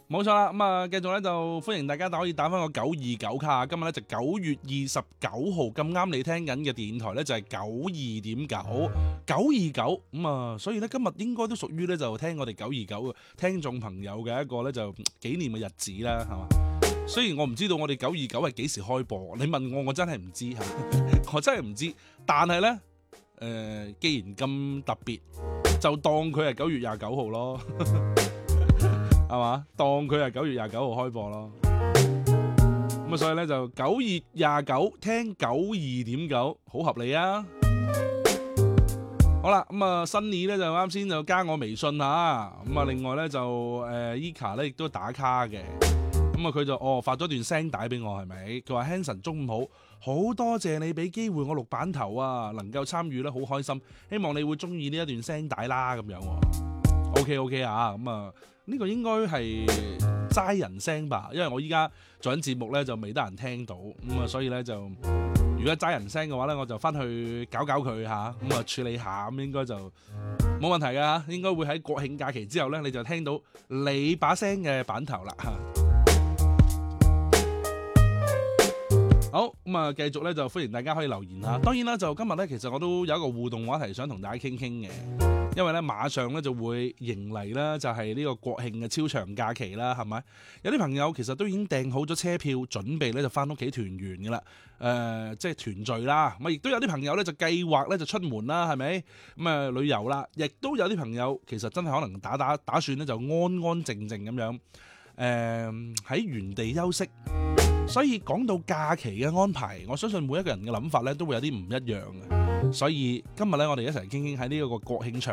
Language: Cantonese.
冇錯啦，咁啊，繼續咧就歡迎大家可以打翻個929卡，今日咧就9月29號咁啱你聽緊嘅電台咧就係92.9，929咁啊，所以咧今日應該都屬於咧就聽我哋929嘅聽眾朋友嘅一個咧就紀念嘅日子啦，係嘛？雖然我唔知道我哋929係幾時開播，你問我真係唔知嚇，我真係唔知，但係咧既然咁特別，就當佢係9月29號咯。係嘛？當佢係9月29號開播咯，咁啊，所以咧就9月29聽92.9，好合理啊！好啦，咁啊，新年咧就啱先就加我微信吓，咁啊，另外咧就Eka 咧亦都打卡嘅，咁啊佢就發咗段聲帶俾我係咪？佢話 Hanson 中午好多謝你俾機會我錄版頭啊，能夠參與咧好開心，希望你會中意呢一段聲帶啦咁樣。OK 啊，咁啊呢個應該係齋人聲吧，因為我依家做緊節目咧就未得人聽到，咁啊所以咧就如果齋人聲嘅話咧，我就翻去搞佢吓，咁啊處理下，咁應該就冇問題㗎吓，應該會喺國慶假期之後咧，你就聽到你把聲嘅版頭啦吓。好，咁啊繼續咧就歡迎大家可以留言吓，當然啦就今日咧其實我都有一個互動話題想同大家傾嘅。因為咧馬上咧就會迎嚟啦，就係呢個國慶嘅超長假期啦，係咪？有啲朋友其實都已經訂好咗車票，準備咧就翻屋企團圓噶啦，即係團聚啦。咁亦都有啲朋友咧就計劃咧就出門啦，係咪？咁啊旅遊啦，亦都有啲朋友其實真係可能打算咧就安安靜靜咁樣，喺原地休息。所以講到假期嘅安排，我相信每一個人嘅諗法咧都會有啲唔一樣嘅。所以今日咧，我哋一齊傾傾喺呢個國慶長